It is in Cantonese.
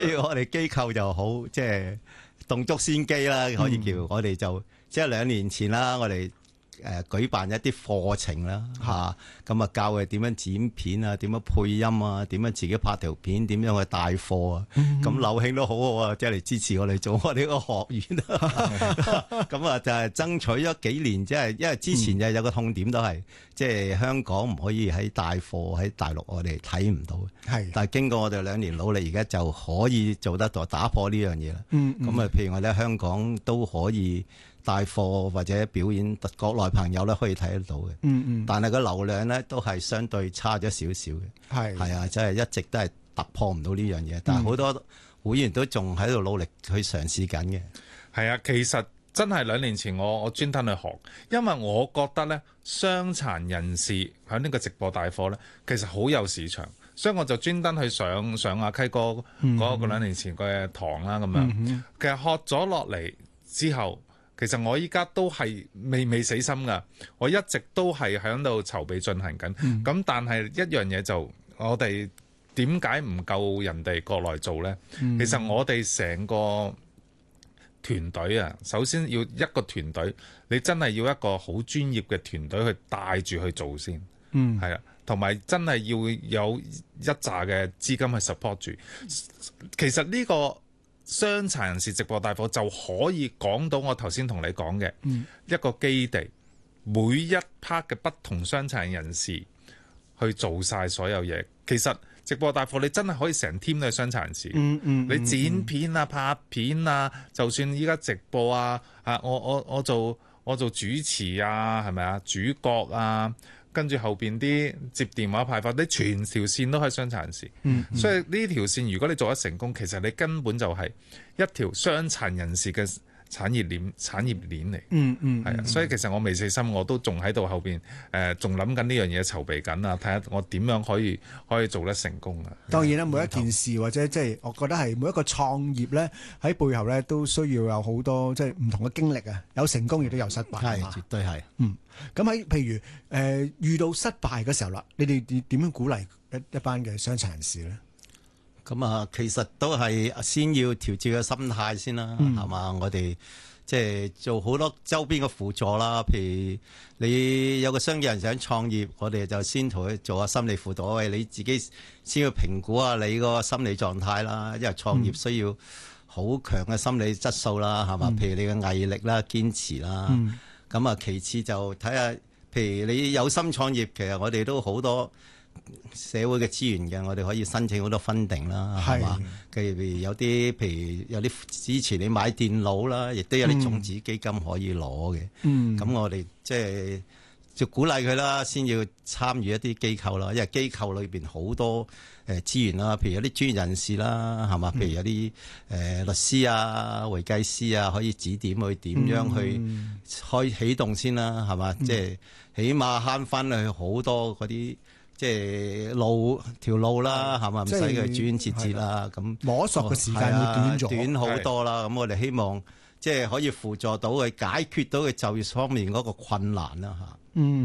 我哋機構就好，即係動足先機啦，可以叫我哋就即係2年前啦，我哋舉辦一啲課程啦，咁啊教佢點樣剪片啊，點樣配音啊，點樣自己拍條片，點樣去帶貨啊。咁柳慶都好好啊，即係嚟支持我哋做我哋個學院。咁啊就係爭取咗幾年，即係因為之前就有個痛點都係，即係香港唔可以喺帶貨喺大陸我哋睇唔到。係，但係經過我哋2年努力，而家就可以做得到打破呢樣嘢啦。咁啊，譬如我哋喺香港都可以帶貨或者表演，國內朋友咧可以睇得到嘅。但係個流量咧都係相對差咗少少嘅。係啊，即係一直都係突破唔到呢樣嘢。但係好多會員都仲喺度努力去嘗試緊嘅。 係啊，其實真係2年前我專登去學，因為我覺得咧傷殘人士喺呢個直播帶貨咧，其實好有市場，所以我就專登去上阿溪哥嗰個2年前嘅堂啦咁樣。其實學咗落嚟之後，其實我依家都係未死心㗎，我一直都係喺度籌備進行緊。咁但係一樣嘢就我哋點解唔夠人哋國內做呢？其實我哋成個團隊啊，首先要一個團隊，你真係要一個好專業嘅團隊去帶住去做先。係啊，同埋真係要有一紮嘅資金去 support 住。其實呢個傷殘人士直播帶貨就可以講到我頭先同你講嘅一個基地，每一 part 嘅不同傷殘人士去做晒所有嘢。其實直播帶貨你真係可以成 team 都係傷殘人士。你剪片啊、拍片啊，就算依家直播啊，我做主持啊，係咪啊？主角啊，跟住後邊啲接電話派發，你全條線都係傷殘人士。所以呢條線如果你做得成功，其實你根本就係一條傷殘人士嘅產業鏈嚟。係啊，所以其實我未死心，我都仲喺度後邊仲諗緊呢樣嘢籌備緊啊，睇下我點樣可以做得成功啊。 當然啦，每一件事或者即係我覺得係每一個創業咧，喺背後咧都需要有好多即係唔同嘅經歷啊，有成功亦都有失敗。 係，絕對係。 咁喺譬如遇到失敗嘅時候啦，你哋點樣鼓勵一班嘅傷殘人士咧？ 咁啊，其實都係先要調節個心態先啦，係嘛？我哋即係做好多周邊嘅輔助啦，譬如你有個傷人想創業，我哋就先同佢做下心理輔導，喂，你自己先要評估下你個心理狀態啦，因為創業需要好強嘅心理質素啦，係嘛？譬如你嘅毅力啦、堅持啦，咁啊，其次就睇下，譬如你有心創業，其實我哋都好多社會嘅資源嘅，我哋可以申請好多funding啦，係嘛？譬如有啲支持你買電腦啦，亦都有啲種子基金可以攞嘅。咁我哋即係就鼓勵佢啦，先要參與一啲機構啦，因為機構裏邊好多資源啦，譬如有啲專業人士啦，係嘛？譬如有啲律師啊、會計師啊，可以指點佢點樣去啟動先啦，係嘛？即係起碼慳翻去好多嗰啲。即係條路啦，係嘛？唔使佢轉折折啦，咁摸索嘅時間會短好多啦。咁我哋希望即係可以輔助到佢解決到佢就業方面嗰個困難啦，嚇。